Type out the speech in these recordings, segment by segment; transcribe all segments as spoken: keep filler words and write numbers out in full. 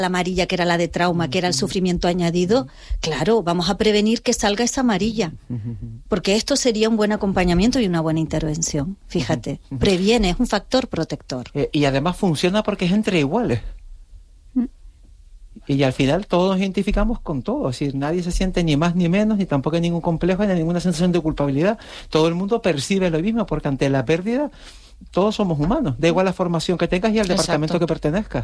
la amarilla, que era la de trauma, que era el sufrimiento añadido, claro, vamos a prevenir que salga esa amarilla, porque esto sería un buen acompañamiento y una buena intervención, fíjate, previene, es un factor protector. Eh, y además funciona porque es entre iguales. Y al final todos nos identificamos con todo, es decir, nadie se siente ni más ni menos, ni tampoco hay ningún complejo, ni ninguna sensación de culpabilidad. Todo el mundo percibe lo mismo, porque ante la pérdida todos somos humanos, da igual la formación que tengas y al departamento que pertenezcas.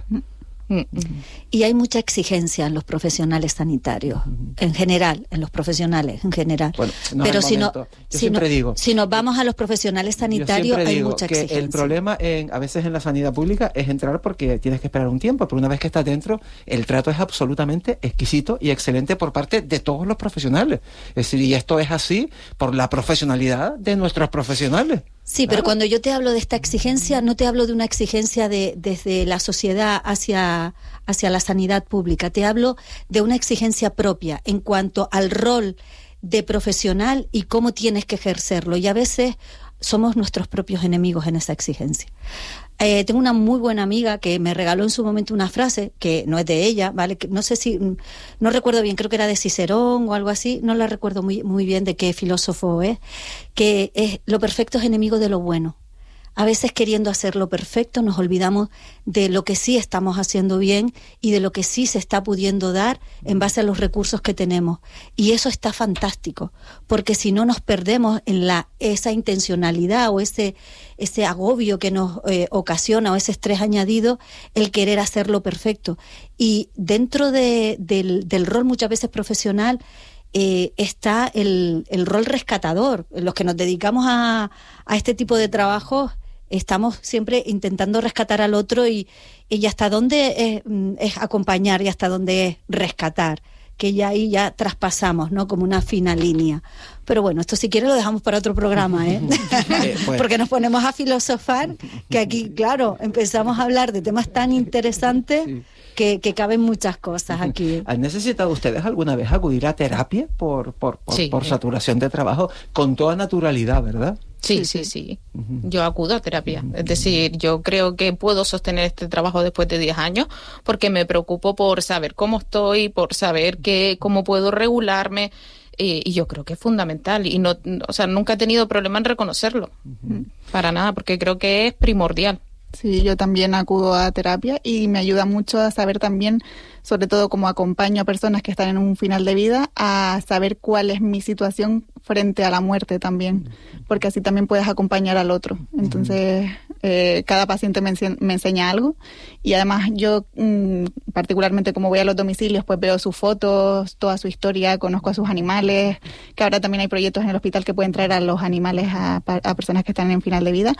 Y hay mucha exigencia en los profesionales sanitarios, uh-huh. en general, en los profesionales en general. Bueno, no pero si, no, no, si, si, no, digo, si nos vamos a los profesionales sanitarios, hay digo mucha que exigencia. El problema en, a veces en la sanidad pública es entrar porque tienes que esperar un tiempo, pero una vez que estás dentro, el trato es absolutamente exquisito y excelente por parte de todos los profesionales. Es decir, y esto es así por la profesionalidad de nuestros profesionales. Sí, claro. Pero cuando yo te hablo de esta exigencia, no te hablo de una exigencia de, desde la sociedad hacia, hacia la sanidad pública, te hablo de una exigencia propia en cuanto al rol de profesional y cómo tienes que ejercerlo. Y a veces somos nuestros propios enemigos en esa exigencia. Eh, tengo una muy buena amiga que me regaló en su momento una frase, que no es de ella, ¿vale? Que no sé si, no recuerdo bien, creo que era de Cicerón o algo así, no la recuerdo muy, muy bien de qué filósofo es, que es, lo perfecto es enemigo de lo bueno. A veces, queriendo hacer lo perfecto, nos olvidamos de lo que sí estamos haciendo bien y de lo que sí se está pudiendo dar en base a los recursos que tenemos. Y eso está fantástico, porque si no nos perdemos en la esa intencionalidad o ese, ese agobio que nos eh, ocasiona o ese estrés añadido, el querer hacerlo perfecto. Y dentro de, del, del rol muchas veces profesional, Eh, está el, el rol rescatador. Los que nos dedicamos a, a este tipo de trabajos estamos siempre intentando rescatar al otro y, y hasta dónde es, es acompañar y hasta dónde es rescatar, que ya ahí ya traspasamos, ¿no? Como una fina línea. Pero bueno, esto si quieres lo dejamos para otro programa, ¿eh? eh pues. Porque nos ponemos a filosofar, que aquí, claro, empezamos a hablar de temas tan interesantes sí. que, que caben muchas cosas aquí. ¿Han necesitado ustedes alguna vez acudir a terapia por, por, por, sí, por sí. saturación de trabajo con toda naturalidad, verdad? Sí, sí, sí. Uh-huh. Yo acudo a terapia. Uh-huh. Es decir, yo creo que puedo sostener este trabajo después de diez años porque me preocupo por saber cómo estoy, por saber qué, cómo puedo regularme. Y, y yo creo que es fundamental. Y no, o sea, nunca he tenido problema en reconocerlo. Uh-huh. Para nada, porque creo que es primordial. Sí, yo también acudo a terapia y me ayuda mucho a saber también, sobre todo como acompaño a personas que están en un final de vida, a saber cuál es mi situación frente a la muerte también, porque así también puedes acompañar al otro. Entonces, eh, cada paciente me, ense- me enseña algo y además yo, mmm, particularmente como voy a los domicilios, pues veo sus fotos, toda su historia, conozco a sus animales, que ahora también hay proyectos en el hospital que pueden traer a los animales a, a personas que están en final de vida,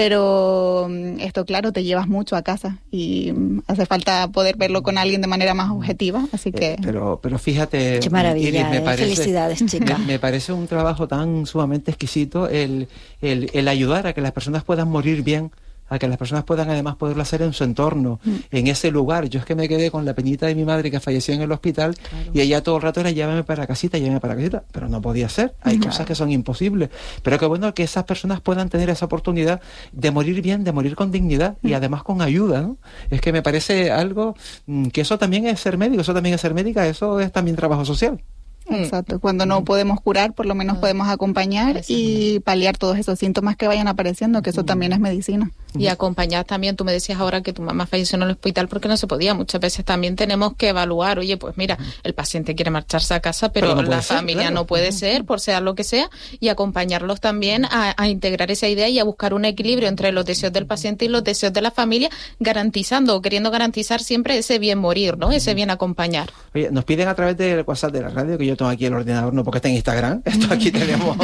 pero esto, claro, te llevas mucho a casa y hace falta poder verlo con alguien de manera más objetiva, así que... Eh, pero, pero fíjate... Qué maravilla, Iris, me eh, parece, felicidades, chica. Me, me parece un trabajo tan sumamente exquisito el, el, el ayudar a que las personas puedan morir bien, a que las personas puedan además poderlo hacer en su entorno, mm. en ese lugar. Yo es que me quedé con la penita de mi madre que falleció en el hospital, claro. y ella todo el rato era llévame para casita, llévame para casita, pero no podía ser, hay claro. cosas que son imposibles, pero qué bueno que esas personas puedan tener esa oportunidad de morir bien, de morir con dignidad mm. y además con ayuda, ¿no? Es que me parece algo mm, que eso también es ser médico, eso también es ser médica, eso es también trabajo social. Exacto, cuando no podemos curar, por lo menos podemos acompañar y paliar todos esos síntomas que vayan apareciendo, que eso también es medicina. Y acompañar también, tú me decías ahora que tu mamá falleció en el hospital porque no se podía, muchas veces también tenemos que evaluar, oye, pues mira, el paciente quiere marcharse a casa, pero, pero no la ser, familia claro. no puede ser, por sea lo que sea, y acompañarlos también a, a integrar esa idea y a buscar un equilibrio entre los deseos del paciente y los deseos de la familia, garantizando o queriendo garantizar siempre ese bien morir, ¿no? Ese bien acompañar. Oye, nos piden a través del WhatsApp de la radio, que yo tengo aquí el ordenador, no porque está en Instagram, esto aquí tenemos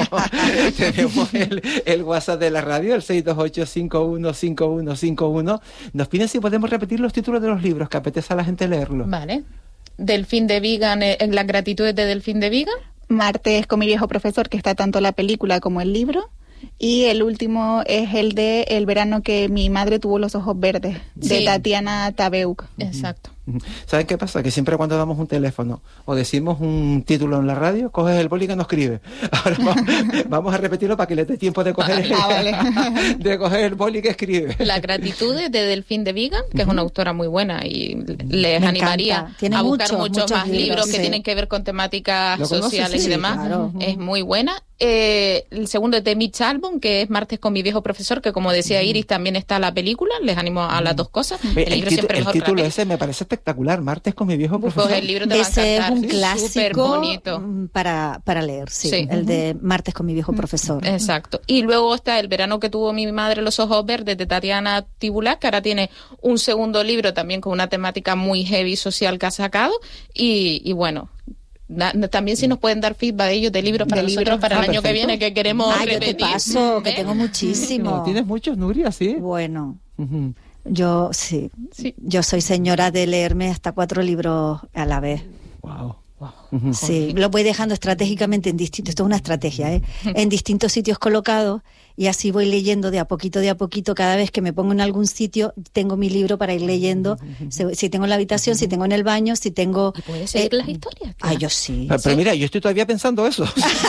tenemos el, el WhatsApp de la radio, el seis dos ocho, cinco uno cinco uno cinco uno. Nos piden si podemos repetir los títulos de los libros, que apetece a la gente leerlos. Vale. Delfín de Vigan, en las gratitudes de Delfín de Vigan. Martes con mi viejo profesor, que está tanto la película como el libro. Y el último es el de El verano que mi madre tuvo los ojos verdes, de sí. Tatiana Tabeuk. Exacto. ¿Saben qué pasa? Que siempre cuando damos un teléfono o decimos un título en la radio, coges el boli que nos escribe. Ahora vamos, vamos a repetirlo para que le dé tiempo de coger, el, ah, vale. de coger el boli que escribe. La gratitud de Delfín de Vigan, que uh-huh. es una autora muy buena y les Me animaría a buscar mucho, muchos, muchos más libros, libros sí. que tienen que ver con temáticas sociales conoce, sí, y demás. Claro. Es muy buena. Eh, el segundo es de Mitch Albom, que es Martes con mi viejo profesor, que como decía Iris, también está la película. Les animo a las dos cosas. El, el libro titu- siempre el mejor título que la ese me parece espectacular, Martes con mi viejo Uf, profesor. El libro te va a encantar. Ese es un sí, clásico bonito. Para, para leer, sí, sí. El de Martes con mi viejo profesor. Exacto. Y luego está El verano que tuvo mi madre los ojos verdes, de Tatiana Tibulá, que ahora tiene un segundo libro también con una temática muy heavy social que ha sacado. Y, y bueno... Na, también si nos pueden dar feedback de ellos de libros para de nosotros libros. para ah, el año perfecto. que viene que queremos ah, repetir. Yo te paso, que tengo muchísimo. No, ¿tienes muchos, Nuria? Sí. Bueno, uh-huh. yo sí. sí. Yo soy señora de leerme hasta cuatro libros a la vez. Wow. Wow. Uh-huh. Sí, lo voy dejando estratégicamente en distintos, esto es una estrategia, ¿eh? en distintos sitios colocados, y así voy leyendo de a poquito, de a poquito. Cada vez que me pongo en algún sitio, tengo mi libro para ir leyendo. Si, si tengo en la habitación, si tengo en el baño, si tengo... ¿Y puedes seguir eh, las historias? Ah, yo sí. Pero, pero sí. mira, yo estoy todavía pensando eso.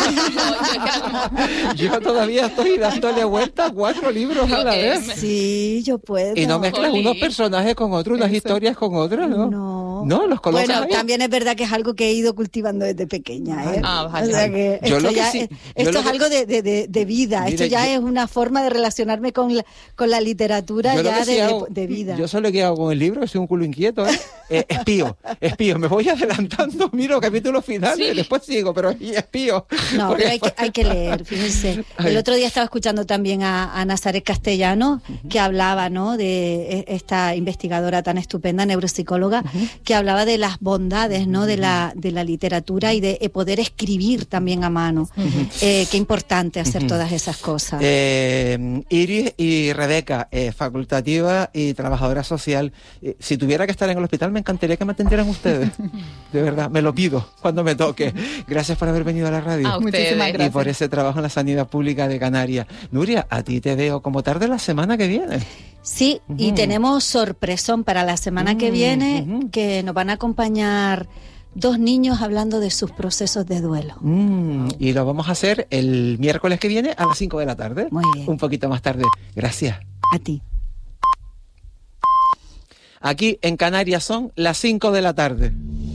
Yo todavía estoy dándole vuelta a cuatro libros a la vez. Sí, yo puedo. Y no mezclas unos personajes con otros, unas historias con otras, ¿no? No. No, los colocas Bueno, ahí. También es verdad que es algo que he ido cultivando desde pequeña, ¿eh? Ah, vale. O sea que yo esto, lo que ya sí, es, yo esto lo es que... algo de, de, de, de vida. Mira, esto ya yo... es una forma de relacionarme con la, con la literatura yo ya sí de, hago, de vida. Yo solo que hago con el libro, soy un culo inquieto, ¿eh? eh espío, espío. Me voy adelantando, miro capítulos finales, sí. después sigo, pero espío. No, pero hay que, hay que leer, fíjense. El otro día estaba escuchando también a, a Nazaret Castellano, uh-huh. que hablaba, ¿no?, de esta investigadora tan estupenda, neuropsicóloga, uh-huh. que hablaba de las bondades, ¿no?, de la, de la literatura y de poder escribir también a mano. Uh-huh. Eh, qué importante hacer uh-huh. todas esas cosas. Eh, Iris y Rebeca, eh, facultativa y trabajadora social, eh, si tuviera que estar en el hospital me encantaría que me atendieran ustedes. De verdad, me lo pido cuando me toque. Gracias por haber venido a la radio. A ustedes. Y por ese trabajo en la sanidad pública de Canarias. Nuria, a ti te veo como tarde la semana que viene. Sí, uh-huh. y tenemos sorpresón para la semana uh-huh. que viene, uh-huh. que nos van a acompañar dos niños hablando de sus procesos de duelo. Mm, y lo vamos a hacer el miércoles que viene a las cinco de la tarde. Muy bien. Un poquito más tarde. Gracias. A ti. Aquí en Canarias son las cinco de la tarde.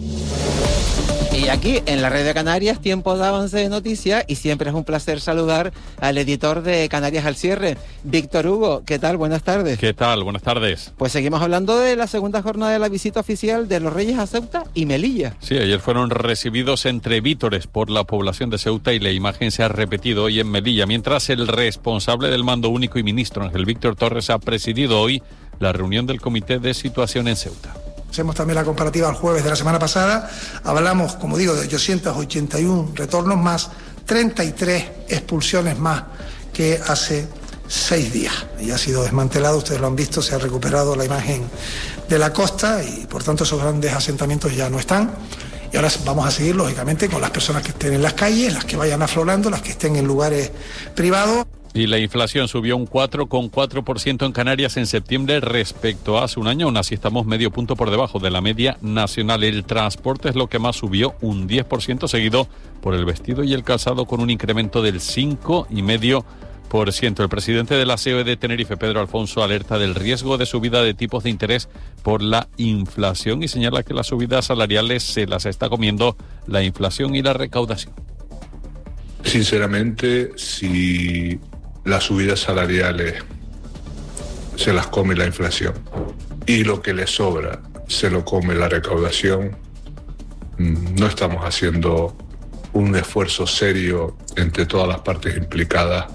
Y aquí en la red de Canarias, tiempo de avance de noticias, y siempre es un placer saludar al editor de Canarias al Cierre, Víctor Hugo. ¿Qué tal? Buenas tardes. ¿Qué tal? Buenas tardes. Pues seguimos hablando de la segunda jornada de la visita oficial de los Reyes a Ceuta y Melilla. Sí, ayer fueron recibidos entre vítores por la población de Ceuta y la imagen se ha repetido hoy en Melilla, mientras el responsable del mando único y ministro, Ángel Víctor Torres, ha presidido hoy la reunión del Comité de Situación en Ceuta. Hacemos también la comparativa al jueves de la semana pasada. Hablamos, como digo, de ochocientos ochenta y uno retornos más, treinta y tres expulsiones más que hace seis días. Y ha sido desmantelado, ustedes lo han visto, se ha recuperado la imagen de la costa y por tanto esos grandes asentamientos ya no están. Y ahora vamos a seguir, lógicamente, con las personas que estén en las calles, las que vayan aflorando, las que estén en lugares privados. Y la inflación subió un cuatro coma cuatro por ciento en Canarias en septiembre respecto a hace un año. Aún así estamos medio punto por debajo de la media nacional. El transporte es lo que más subió, un diez por ciento, seguido por el vestido y el calzado con un incremento del cinco coma cinco por ciento. El presidente de la C O E de Tenerife, Pedro Alfonso, alerta del riesgo de subida de tipos de interés por la inflación y señala que las subidas salariales se las está comiendo la inflación y la recaudación. Sinceramente, si las subidas salariales se las come la inflación y lo que le sobra se lo come la recaudación, no estamos haciendo un esfuerzo serio entre todas las partes implicadas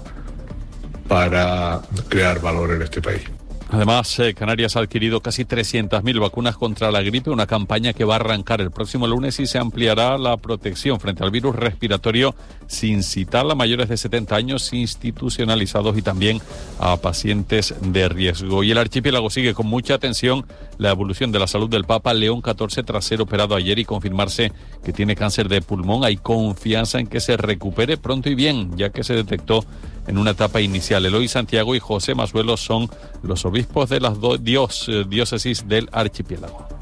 para crear valor en este país. Además, eh, Canarias ha adquirido casi trescientas mil vacunas contra la gripe, una campaña que va a arrancar el próximo lunes y se ampliará la protección frente al virus respiratorio sin citar a mayores de setenta años institucionalizados y también a pacientes de riesgo. Y el archipiélago sigue con mucha atención la evolución de la salud del Papa León catorce tras ser operado ayer y confirmarse que tiene cáncer de pulmón. Hay confianza en que se recupere pronto y bien, ya que se detectó en una etapa inicial. Eloy Santiago y José Masuelo son los obispos de las do- dios, eh, diócesis del archipiélago.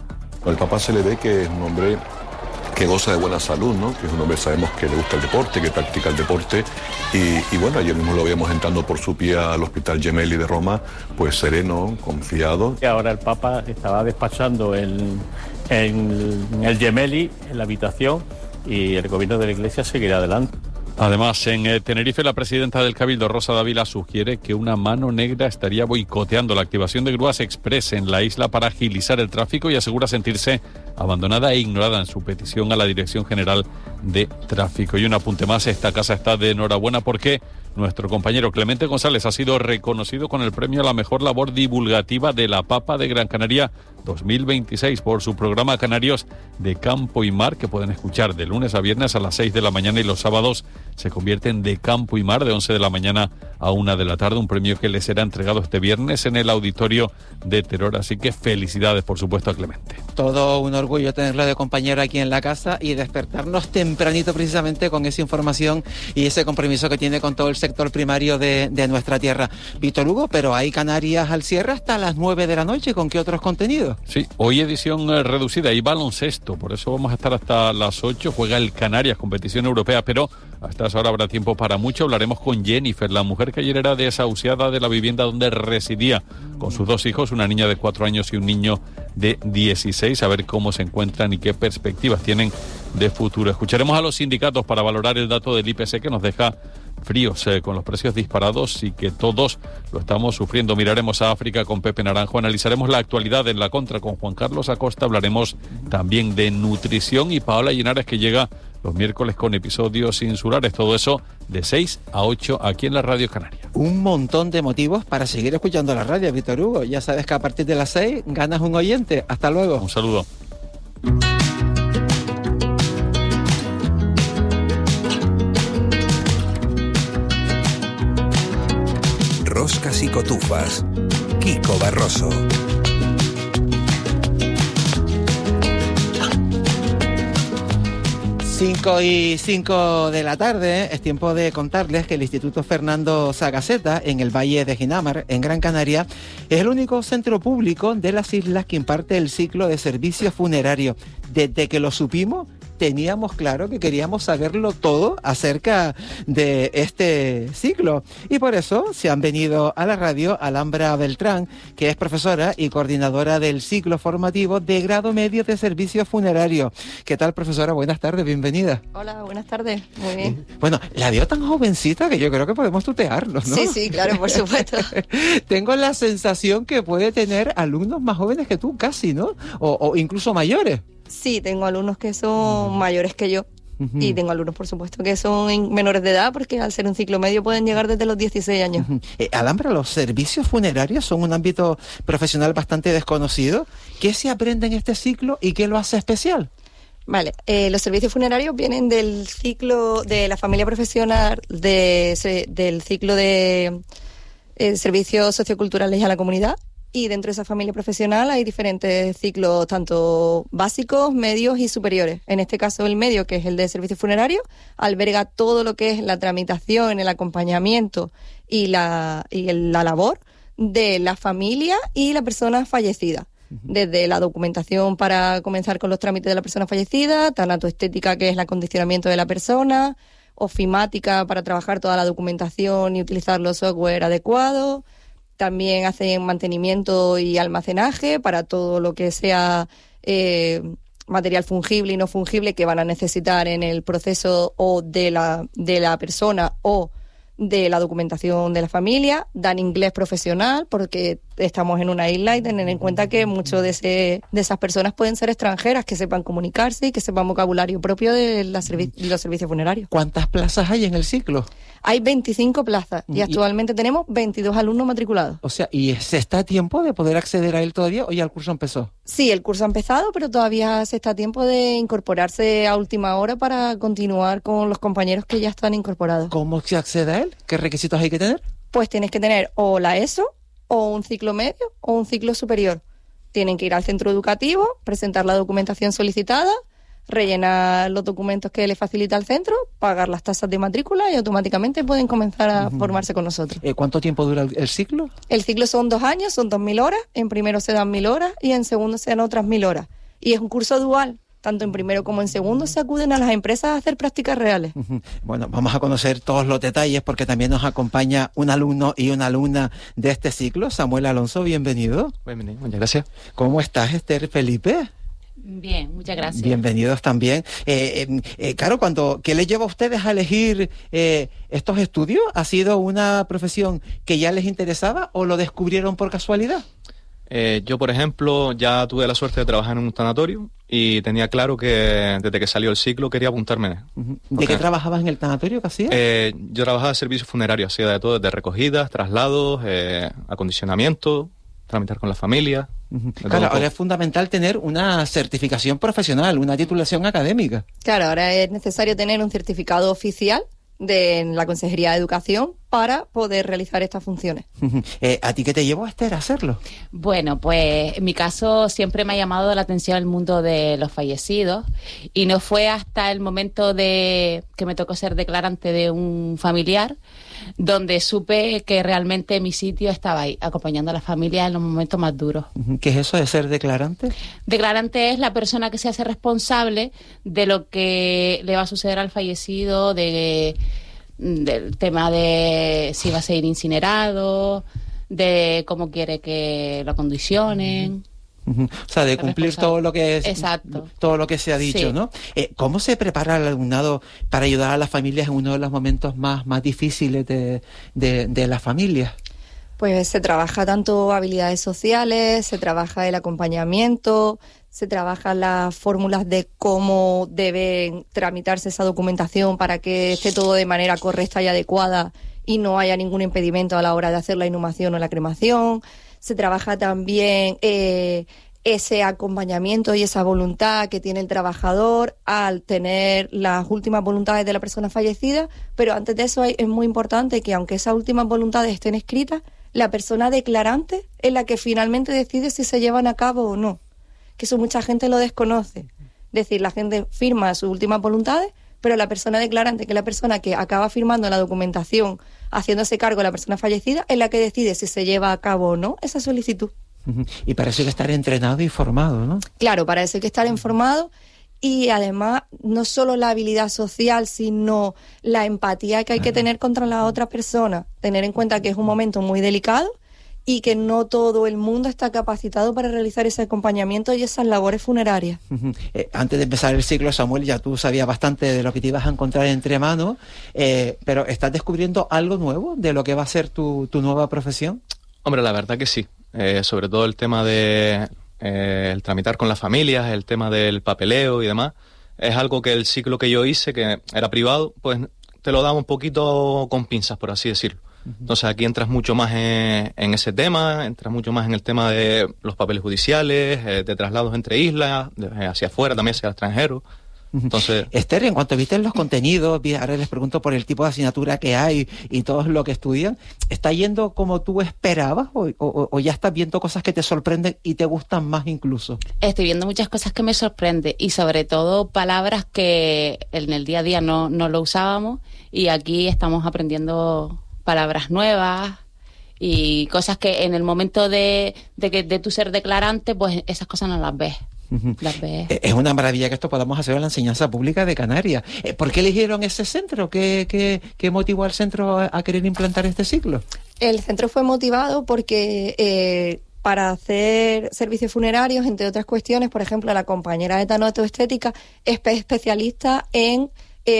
El Papa se le ve que es un hombre que goza de buena salud, ¿no? Que es un hombre, sabemos que le gusta el deporte, que practica el deporte y, y bueno, ayer mismo lo veíamos entrando por su pie al Hospital Gemelli de Roma, pues sereno, confiado. Y ahora el Papa estaba despachando en, en el Gemelli, en la habitación, y el gobierno de la Iglesia seguirá adelante. Además, en eh, Tenerife, la presidenta del Cabildo, Rosa Dávila, sugiere que una mano negra estaría boicoteando la activación de grúas express en la isla para agilizar el tráfico y asegura sentirse abandonada e ignorada en su petición a la Dirección General de Tráfico. Y un apunte más, esta casa está de enhorabuena porque nuestro compañero Clemente González ha sido reconocido con el premio a la mejor labor divulgativa de la Papa de Gran Canaria dos mil veintiséis por su programa Canarios de Campo y Mar, que pueden escuchar de lunes a viernes a las seis de la mañana y los sábados se convierten de Campo y Mar de once de la mañana a una de la tarde, un premio que le será entregado este viernes en el auditorio de Teror, así que felicidades por supuesto a Clemente. Todo un orgullo tenerlo de compañero aquí en la casa y despertarnos tempranito precisamente con esa información y ese compromiso que tiene con todo el sector primario de, de nuestra tierra. Víctor Hugo, pero hay Canarias al cierre hasta las nueve de la noche, ¿con qué otros contenidos? Sí, hoy edición eh, reducida y baloncesto, por eso vamos a estar hasta las ocho, juega el Canarias, competición europea, pero hasta esa hora habrá tiempo para mucho. Hablaremos con Jennifer, la mujer que ayer era desahuciada de la vivienda donde residía con sus dos hijos, una niña de cuatro años y un niño de dieciséis, a ver cómo se encuentran y qué perspectivas tienen de futuro. Escucharemos a los sindicatos para valorar el dato del I P C que nos deja fríos eh, con los precios disparados y que todos lo estamos sufriendo. Miraremos a África con Pepe Naranjo, analizaremos la actualidad en la contra con Juan Carlos Acosta, hablaremos también de nutrición y Paola Linares que llega los miércoles con episodios insulares, todo eso de seis a ocho aquí en la Radio Canaria. Un montón de motivos para seguir escuchando la radio, Víctor Hugo. Ya sabes que a partir de las seis ganas un oyente. Hasta luego. Un saludo. Roscas y cotufas. Kiko Barroso. Cinco y cinco de la tarde, es tiempo de contarles que el Instituto Fernando Sagaceta, en el Valle de Ginamar, en Gran Canaria, es el único centro público de las islas que imparte el ciclo de servicio funerario. Desde que lo supimos, teníamos claro que queríamos saberlo todo acerca de este ciclo. Y por eso se han venido a la radio Alhambra Beltrán, que es profesora y coordinadora del ciclo formativo de grado medio de servicio funerario. ¿Qué tal, profesora? Buenas tardes, bienvenida. Hola, buenas tardes. Muy bien. Bueno, la veo tan jovencita que yo creo que podemos tutearnos, ¿no? Sí, sí, claro, por supuesto. Tengo la sensación que puede tener alumnos más jóvenes que tú, casi, ¿no? O, o incluso mayores. Sí, tengo alumnos que son mayores que yo. Uh-huh. Y tengo alumnos, por supuesto, que son menores de edad, porque al ser un ciclo medio pueden llegar desde los dieciséis años. Uh-huh. Eh, Alhambra, los servicios funerarios son un ámbito profesional bastante desconocido. ¿Qué se aprende en este ciclo y qué lo hace especial? Vale, eh, los servicios funerarios vienen del ciclo de la familia profesional, de, se, del ciclo de eh, servicios socioculturales a la comunidad. Y dentro de esa familia profesional hay diferentes ciclos, tanto básicos, medios y superiores. En este caso, el medio, que es el de servicios funerarios, alberga todo lo que es la tramitación, el acompañamiento y la, y el, la labor de la familia y la persona fallecida. Desde la documentación para comenzar con los trámites de la persona fallecida, tanatoestética, que es el acondicionamiento de la persona, ofimática para trabajar toda la documentación y utilizar los software adecuados. También hacen mantenimiento y almacenaje para todo lo que sea eh, material fungible y no fungible que van a necesitar en el proceso o de la, de la persona o de la documentación de la familia. Dan inglés profesional porque estamos en una isla y tener en cuenta que muchas de, ese, de esas personas pueden ser extranjeras, que sepan comunicarse y que sepan vocabulario propio de la servi- los servicios funerarios. ¿Cuántas plazas hay en el ciclo? Hay veinticinco plazas y, y actualmente tenemos veintidós alumnos matriculados. O sea, ¿y se está a tiempo de poder acceder a él todavía o ya el curso empezó? Sí, el curso ha empezado, pero todavía se está a tiempo de incorporarse a última hora para continuar con los compañeros que ya están incorporados. ¿Cómo se accede a él? ¿Qué requisitos hay que tener? Pues tienes que tener o la ESO, o un ciclo medio, o un ciclo superior. Tienen que ir al centro educativo, presentar la documentación solicitada, rellenar los documentos que le facilita el centro, pagar las tasas de matrícula y automáticamente pueden comenzar a uh-huh. formarse con nosotros. Eh, ¿Cuánto tiempo dura el, el ciclo? El ciclo son dos años, son dos mil horas. En primero se dan mil horas y en segundo se dan otras mil horas. Y es un curso dual. Tanto en primero como en segundo se acuden a las empresas a hacer prácticas reales. Bueno, vamos a conocer todos los detalles porque también nos acompaña un alumno y una alumna de este ciclo. Samuel Alonso, bienvenido. Bienvenido, muchas gracias. ¿Cómo estás, Esther Felipe? Bien, muchas gracias. Bienvenidos también. Eh, eh, eh, claro, cuando, ¿qué les lleva a ustedes a elegir eh, estos estudios? ¿Ha sido una profesión que ya les interesaba o lo descubrieron por casualidad? Eh, yo, por ejemplo, ya tuve la suerte de trabajar en un tanatorio y tenía claro que desde que salió el ciclo quería apuntarme. Uh-huh. ¿De qué trabajabas en el tanatorio? ¿Qué hacías? Eh, yo trabajaba en servicios funerarios, hacía de todo, desde recogidas, traslados, eh, acondicionamiento, tramitar con la familia. Uh-huh. Claro, ahora es fundamental tener una certificación profesional, una titulación académica. Claro, ahora es necesario tener un certificado oficial de la Consejería de Educación para poder realizar estas funciones. eh, ¿A ti qué te llevó, Esther, a hacerlo? Bueno, pues en mi caso siempre me ha llamado la atención el mundo de los fallecidos y no fue hasta el momento de que me tocó ser declarante de un familiar donde supe que realmente mi sitio estaba ahí, acompañando a la familia en los momentos más duros. ¿Qué es eso de ser declarante? Declarante es la persona que se hace responsable de lo que le va a suceder al fallecido, de, del tema de si va a ser incinerado, de cómo quiere que lo acondicionen. O sea, de cumplir todo lo que es, Exacto. todo lo que se ha dicho, sí. ¿no? Eh, ¿Cómo se prepara el alumnado para ayudar a las familias en uno de los momentos más, más difíciles de, de, de las familias? Pues se trabaja tanto habilidades sociales, se trabaja el acompañamiento, se trabajan las fórmulas de cómo deben tramitarse esa documentación para que esté todo de manera correcta y adecuada y no haya ningún impedimento a la hora de hacer la inhumación o la cremación. Se trabaja también eh, ese acompañamiento y esa voluntad que tiene el trabajador al tener las últimas voluntades de la persona fallecida, pero antes de eso hay, es muy importante que aunque esas últimas voluntades estén escritas, la persona declarante es la que finalmente decide si se llevan a cabo o no, que eso mucha gente lo desconoce. Es decir, la gente firma sus últimas voluntades, pero la persona declarante, que es la persona que acaba firmando la documentación, haciéndose cargo de la persona fallecida, es la que decide si se lleva a cabo o no esa solicitud. Y para eso hay que estar entrenado y formado, ¿no? Claro, para eso hay que estar informado y además no solo la habilidad social, sino la empatía que hay que tener contra la otra persona. Tener en cuenta que es un momento muy delicado y que no todo el mundo está capacitado para realizar ese acompañamiento y esas labores funerarias. Uh-huh. Eh, antes de empezar el ciclo, Samuel, ya tú sabías bastante de lo que te ibas a encontrar entre manos, eh, pero ¿estás descubriendo algo nuevo de lo que va a ser tu, tu nueva profesión? Hombre, la verdad que sí. Eh, sobre todo el tema de eh, el tramitar con las familias, el tema del papeleo y demás. Es algo que el ciclo que yo hice, que era privado, pues te lo daba un poquito con pinzas, por así decirlo. Entonces aquí entras mucho más en, en ese tema, entras mucho más en el tema de los papeles judiciales, eh, de traslados entre islas, de, hacia afuera, también hacia el extranjero. Entonces, Esther, en cuanto viste los contenidos, ahora les pregunto por el tipo de asignatura que hay y todo lo que estudian, ¿está yendo como tú esperabas o, o, o ya estás viendo cosas que te sorprenden y te gustan más incluso? Estoy viendo muchas cosas que me sorprenden y sobre todo palabras que en el día a día no, no lo usábamos y aquí estamos aprendiendo palabras nuevas y cosas que en el momento de, de, que, de tu ser declarante, pues esas cosas no las ves. Uh-huh. Las ves. Es una maravilla que esto podamos hacer en la enseñanza pública de Canarias. ¿Por qué eligieron ese centro? ¿Qué, qué, qué motivó al centro a, a querer implantar este ciclo? El centro fue motivado porque eh, para hacer servicios funerarios, entre otras cuestiones, por ejemplo, la compañera de tanoestética es especialista en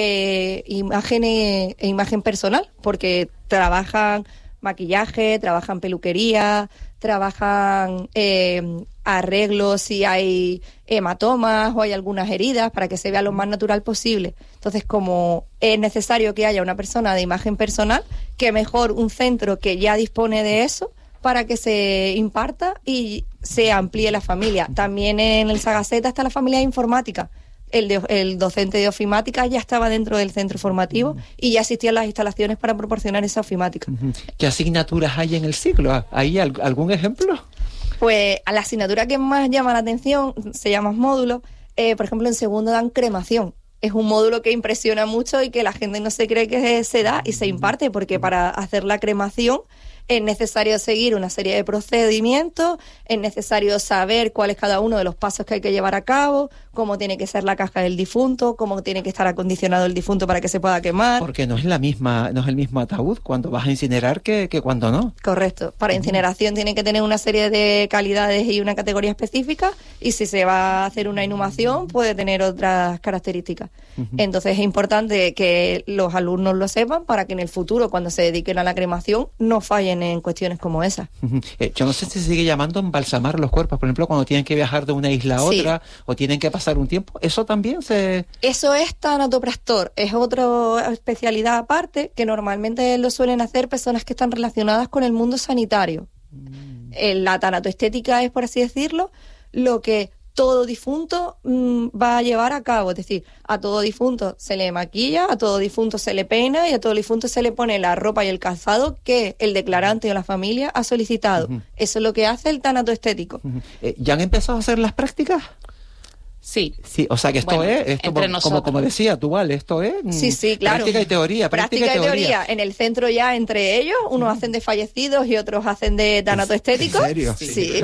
eh, imagen e, e imagen personal, porque trabajan maquillaje, trabajan peluquería, trabajan eh, arreglos si hay hematomas o hay algunas heridas para que se vea lo más natural posible. Entonces, como es necesario que haya una persona de imagen personal, que mejor un centro que ya dispone de eso para que se imparta y se amplíe la familia. También en el Sagaceta está la familia de informática. El, de, el docente de ofimática ya estaba dentro del centro formativo uh-huh. y ya existían las instalaciones para proporcionar esa ofimática. Uh-huh. ¿Qué asignaturas hay en el ciclo? ¿Hay algún ejemplo? Pues a la asignatura que más llama la atención se llama módulo. Eh, por ejemplo, en segundo dan cremación. Es un módulo que impresiona mucho y que la gente no se cree que se da y se imparte, porque para hacer la cremación es necesario seguir una serie de procedimientos, es necesario saber cuál es cada uno de los pasos que hay que llevar a cabo, cómo tiene que ser la caja del difunto, cómo tiene que estar acondicionado el difunto para que se pueda quemar. Porque no es la misma, no es el mismo ataúd cuando vas a incinerar que, que cuando no. Correcto. Para incineración tiene que tener una serie de calidades y una categoría específica, y si se va a hacer una inhumación puede tener otras características. Uh-huh. Entonces es importante que los alumnos lo sepan para que en el futuro, cuando se dediquen a la cremación, no fallen en cuestiones como esas. Uh-huh. Eh, yo no sé si se sigue llamando embalsamar los cuerpos, por ejemplo, cuando tienen que viajar de una isla a otra, sí, o tienen que pasar un tiempo, eso también se... Eso es tanatoprastor, es otra especialidad aparte que normalmente lo suelen hacer personas que están relacionadas con el mundo sanitario. Mm. La tanatoestética es, por así decirlo, lo que todo difunto mmm, va a llevar a cabo, es decir, a todo difunto se le maquilla, a todo difunto se le peina y a todo difunto se le pone la ropa y el calzado que el declarante o la familia ha solicitado. Uh-huh. Eso es lo que hace el tanatoestético. Uh-huh. Eh, ¿Ya han empezado a hacer las prácticas? Sí. Sí, o sea que esto bueno, es, esto como, como, como decía tú, Vale, esto es sí, sí, claro. práctica y teoría. Práctica, práctica y teoría. teoría. En el centro ya entre ellos, unos hacen de fallecidos y otros hacen de tanatoestéticos. ¿En serio? Sí. sí.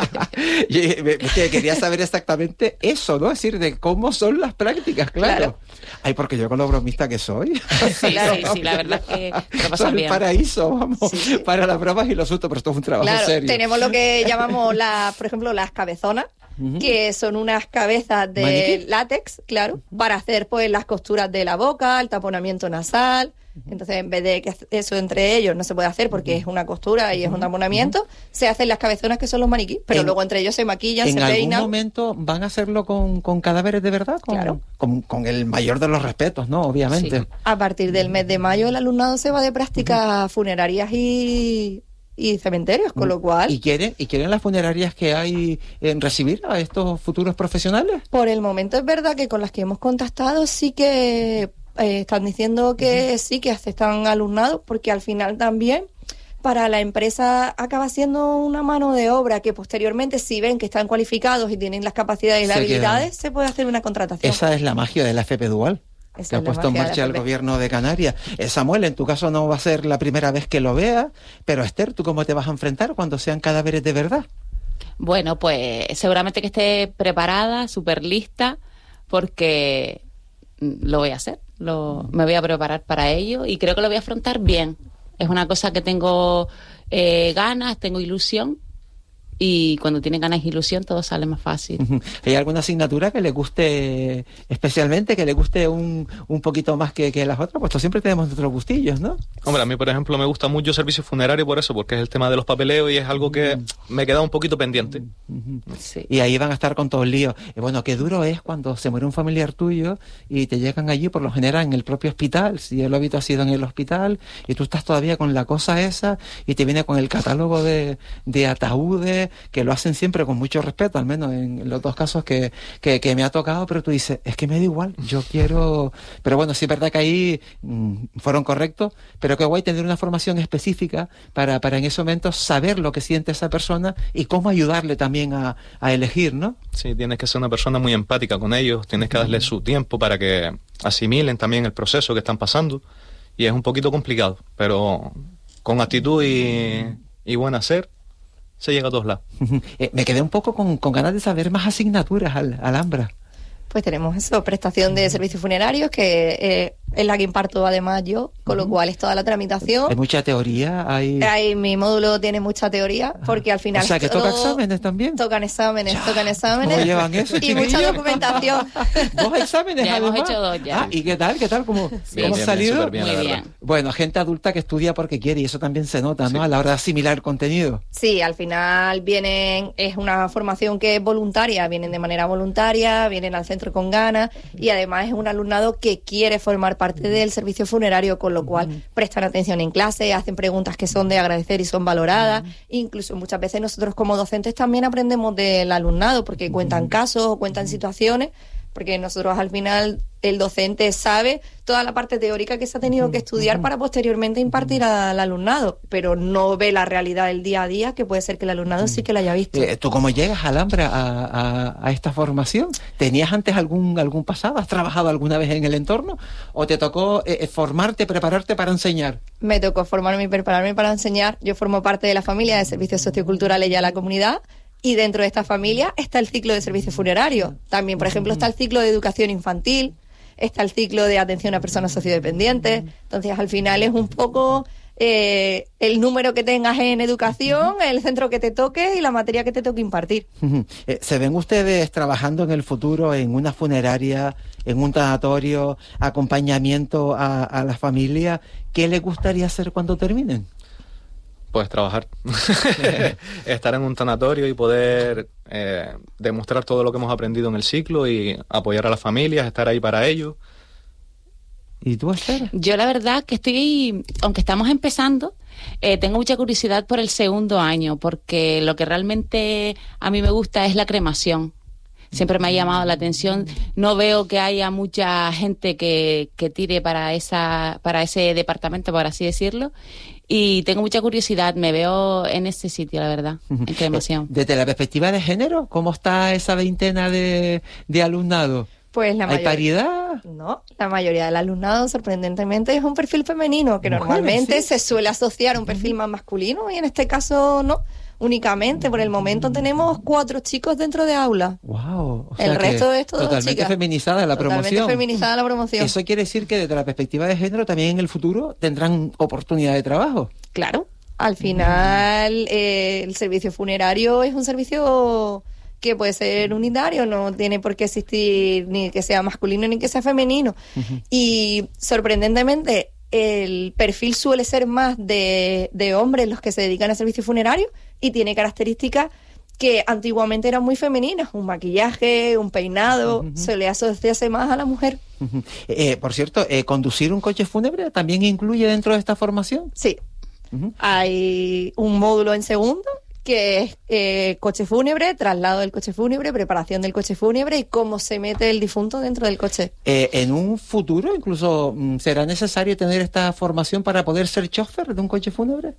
y, me, me, quería saber exactamente eso, ¿no? Es decir, de cómo son las prácticas, claro. claro. Ay, porque yo con lo bromista que soy. Sí, claro. sí, sí, la verdad es que lo pasan bien. El paraíso, vamos, sí. para las bromas y los sustos, pero esto es un trabajo claro, serio. Tenemos lo que llamamos, la, por ejemplo, las cabezonas. Uh-huh. Que son unas cabezas de ¿Maniquí? Látex, claro, uh-huh. para hacer pues las costuras de la boca, el taponamiento nasal. Uh-huh. Entonces, en vez de que eso entre ellos no se puede hacer porque uh-huh. es una costura y uh-huh. es un taponamiento, uh-huh. se hacen las cabezonas que son los maniquís, pero en, luego entre ellos se maquillan, se peinan. ¿En algún momento van a hacerlo con, con cadáveres de verdad? Con, claro. Con, con el mayor de los respetos, ¿no? Obviamente. Sí. A partir del mes de mayo el alumnado se va de prácticas uh-huh. funerarias y... y cementerios, con lo cual... ¿Y quieren, ¿Y quieren las funerarias que hay en recibir a estos futuros profesionales? Por el momento es verdad que con las que hemos contactado sí que eh, están diciendo que uh-huh. sí, que aceptan alumnados, porque al final también para la empresa acaba siendo una mano de obra que posteriormente, si ven que están cualificados y tienen las capacidades y las se habilidades, queda. Se puede hacer una contratación. Esa es la magia de la F P Dual. Esa que ha puesto en marcha el gobierno de Canarias. Eh, Samuel, en tu caso no va a ser la primera vez que lo veas, pero Esther, ¿tú cómo te vas a enfrentar cuando sean cadáveres de verdad? Bueno, pues seguramente que esté preparada, súper lista, porque lo voy a hacer, lo, me voy a preparar para ello y creo que lo voy a afrontar bien. Es una cosa que tengo eh, ganas, tengo ilusión. Y cuando tienen ganas de ilusión todo sale más fácil. ¿Hay alguna asignatura que le guste especialmente, que le guste un, un poquito más que, que las otras? Pues siempre tenemos nuestros gustillos, ¿no? Hombre, a mí, por ejemplo, me gusta mucho servicio funerario por eso, porque es el tema de los papeleos y es algo que me queda un poquito pendiente. Sí. Y ahí van a estar con todo el lío. Y bueno, qué duro es cuando se muere un familiar tuyo y te llegan allí, por lo general, en el propio hospital, si el óbito ha sido en el hospital, y tú estás todavía con la cosa esa, y te viene con el catálogo de, de ataúdes, que lo hacen siempre con mucho respeto, al menos en los dos casos que, que, que me ha tocado, pero tú dices, es que me da igual, yo quiero... Pero bueno, sí es verdad que ahí mmm, fueron correctos, pero qué guay tener una formación específica para, para en ese momento saber lo que siente esa persona y cómo ayudarle también a, a elegir, ¿no? Sí, tienes que ser una persona muy empática con ellos, tienes que darles su tiempo para que asimilen también el proceso que están pasando, y es un poquito complicado, pero con actitud y, y buen hacer se llega a todos lados. eh, me quedé un poco con, con ganas de saber más asignaturas al, al Ambra. Pues tenemos eso, prestación de servicios funerarios, que eh, es la que imparto además yo, con uh-huh. lo cual es toda la tramitación. Hay mucha teoría, hay... hay mi módulo tiene mucha teoría, porque al final... O sea, que toca exámenes también. Tocan exámenes, ya. tocan exámenes. ¿Cómo llevan eso, y chiquillos? Mucha documentación. Dos exámenes, ya además. hemos hecho dos ya. Ah, ¿y qué tal? ¿Qué tal? ¿Cómo, bien, ¿cómo bien, ha salido? Bien, Muy bien. Bueno, gente adulta que estudia porque quiere, y eso también se nota, ¿no? Sí. A la hora de asimilar contenido. Sí, al final vienen, es una formación que es voluntaria, vienen de manera voluntaria, vienen al centro con ganas, y además es un alumnado que quiere formar parte del servicio funerario, con lo cual uh-huh. prestan atención en clase, hacen preguntas que son de agradecer y son valoradas. Uh-huh. Incluso muchas veces nosotros como docentes también aprendemos del alumnado, porque cuentan uh-huh. casos o cuentan uh-huh. situaciones porque nosotros al final el docente sabe toda la parte teórica que se ha tenido que estudiar para posteriormente impartir al alumnado, pero no ve la realidad del día a día, que puede ser que el alumnado sí que la haya visto. Eh, ¿Tú cómo llegas, Alhambra, a, a, a esta formación? ¿Tenías antes algún algún pasado? ¿Has trabajado alguna vez en el entorno? ¿O te tocó eh, formarte, prepararte para enseñar? Me tocó formarme y prepararme para enseñar. Yo formo parte de la familia de servicios socioculturales y a la comunidad, y dentro de esta familia está el ciclo de servicios funerarios. También, por ejemplo, está el ciclo de educación infantil, está el ciclo de atención a personas sociodependientes. Entonces, al final es un poco eh, el número que tengas en educación, el centro que te toque y la materia que te toque impartir. Eh, ¿Se ven ustedes trabajando en el futuro en una funeraria, en un tanatorio, acompañamiento a, a la familia? ¿Qué les gustaría hacer cuando terminen? Pues trabajar, estar en un tanatorio y poder eh, demostrar todo lo que hemos aprendido en el ciclo y apoyar a las familias, estar ahí para ellos. ¿Y tú, Esther? Yo la verdad que estoy, aunque estamos empezando, eh, tengo mucha curiosidad por el segundo año, porque lo que realmente a mí me gusta es la cremación. Siempre me ha llamado la atención. No veo que haya mucha gente que, que tire para esa para ese departamento, por así decirlo. Y tengo mucha curiosidad, me veo en ese sitio, la verdad, en cremación. Desde la perspectiva de género, ¿cómo está esa veintena de, de alumnado? Pues la ¿Hay mayoría, paridad? No, la mayoría del alumnado, sorprendentemente, es un perfil femenino, que Mujeres, normalmente sí. se suele asociar a un perfil más masculino, y en este caso no. Únicamente, por el momento tenemos cuatro chicos dentro de aula. Wow, o el sea resto es todo totalmente chicas. feminizada la Totalmente promoción. feminizada la promoción. Eso quiere decir que desde la perspectiva de género también en el futuro tendrán oportunidad de trabajo. Claro, al final eh, el servicio funerario es un servicio que puede ser unitario, no tiene por qué existir ni que sea masculino ni que sea femenino. Uh-huh. Y sorprendentemente el perfil suele ser más de, de hombres los que se dedican al servicio funerario, y tiene características que antiguamente eran muy femeninas, un maquillaje, un peinado, uh-huh. se le asociase más a la mujer. Uh-huh. Eh, por cierto, eh, ¿conducir un coche fúnebre también incluye dentro de esta formación? Sí. Uh-huh. Hay un módulo en segundo que es eh, coche fúnebre, traslado del coche fúnebre, preparación del coche fúnebre y cómo se mete el difunto dentro del coche. Eh, en un futuro incluso será necesario tener esta formación para poder ser chofer de un coche fúnebre.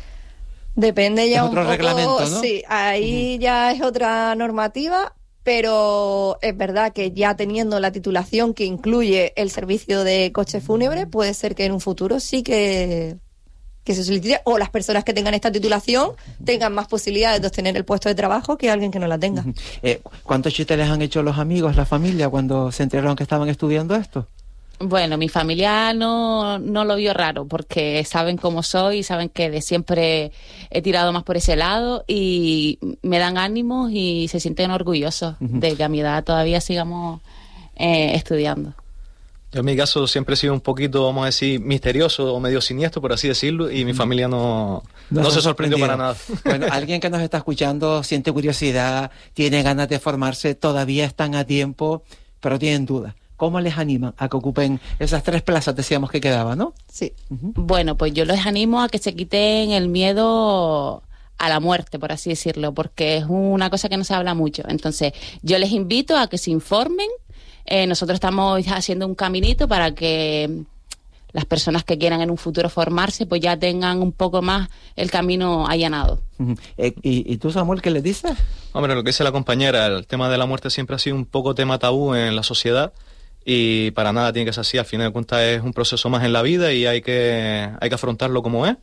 Depende ya es un otro poco, reglamento, ¿no? Sí, ahí uh-huh. ya es otra normativa, pero es verdad que ya teniendo la titulación que incluye el servicio de coche fúnebre, puede ser que en un futuro sí que, que se solicite, o las personas que tengan esta titulación tengan más posibilidades de obtener el puesto de trabajo que alguien que no la tenga. Uh-huh. Eh, ¿Cuántos chistes les han hecho los amigos, la familia, cuando se enteraron que estaban estudiando esto? Bueno, mi familia no, no lo vio raro, porque saben cómo soy, saben que de siempre he tirado más por ese lado, y me dan ánimos y se sienten orgullosos uh-huh. de que a mi edad todavía sigamos eh, estudiando. Yo en mi caso siempre he sido un poquito, vamos a decir, misterioso o medio siniestro, por así decirlo, y mi familia no, no, no se sorprendió para nada. Bueno, alguien que nos está escuchando siente curiosidad, tiene ganas de formarse, todavía están a tiempo, pero tienen dudas. ¿Cómo les animan a que ocupen esas tres plazas, decíamos que quedaban, no? Sí. Uh-huh. Bueno, pues yo les animo a que se quiten el miedo a la muerte, por así decirlo, porque es una cosa que no se habla mucho. Entonces, yo les invito a que se informen. Eh, nosotros estamos haciendo un caminito para que las personas que quieran en un futuro formarse, pues ya tengan un poco más el camino allanado. Uh-huh. Eh, ¿y, ¿Y tú, Samuel, qué les dices? Hombre, lo que dice la compañera, el tema de la muerte siempre ha sido un poco tema tabú en la sociedad. Y para nada tiene que ser así. Al final de cuentas es un proceso más en la vida y hay que hay que afrontarlo como es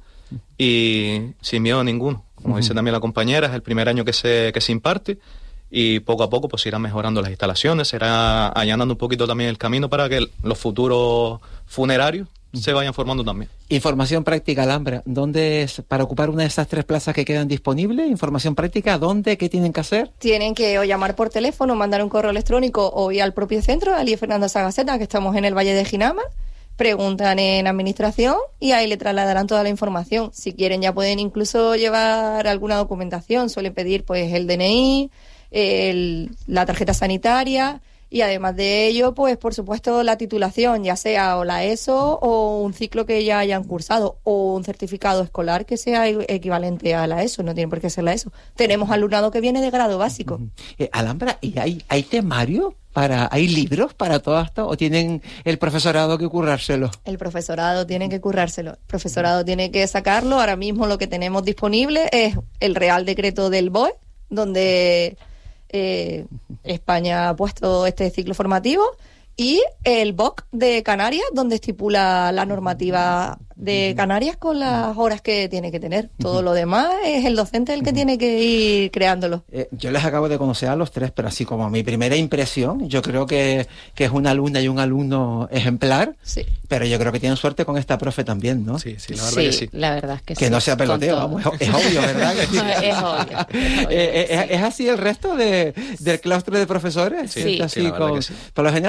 y sin miedo ninguno. Como uh-huh. dice también la compañera, es el primer año que se que se imparte, y poco a poco pues irán mejorando las instalaciones, se irá allanando un poquito también el camino para que los futuros funerarios uh-huh. se vayan formando también. Información práctica, Alhambra, ¿dónde es para ocupar una de esas tres plazas que quedan disponibles? Información práctica, ¿dónde? ¿Qué tienen que hacer? Tienen que o llamar por teléfono, mandar un correo electrónico o ir al propio centro, al I E Fernando Sagaceta, que estamos en el Valle de Ginama, preguntan en administración y ahí le trasladarán toda la información. Si quieren ya pueden incluso llevar alguna documentación, suelen pedir pues el D N I, el, la tarjeta sanitaria Y además de ello, pues por supuesto la titulación, ya sea o la ESO o un ciclo que ya hayan cursado o un certificado escolar que sea equivalente a la ESO, no tiene por qué ser la ESO. Tenemos alumnado que viene de grado básico. Eh, Alhambra, ¿y hay, hay temario? Para, ¿hay libros para todo esto o tienen el profesorado que currárselo? El profesorado tiene que currárselo. El profesorado tiene que sacarlo. Ahora mismo lo que tenemos disponible es el Real Decreto del B O E, donde eh, España ha puesto este ciclo formativo, y el B O C de Canarias, donde estipula la normativa de Canarias con las horas que tiene que tener. Todo lo demás es el docente el que tiene que ir creándolo. Eh, yo les acabo de conocer a los tres, pero así como mi primera impresión, yo creo que, que es una alumna y un alumno ejemplar, sí. Pero yo creo que tienen suerte con esta profe también, ¿no? Sí, sí, la verdad sí, que sí. la verdad es que, que sí. no sea peloteo, vamos, es, es obvio, ¿verdad? es obvio. Es, obvio, eh, sí. es, ¿Es así el resto de, del claustro de profesores? Sí, así sí, la verdad con, que sí. Por lo general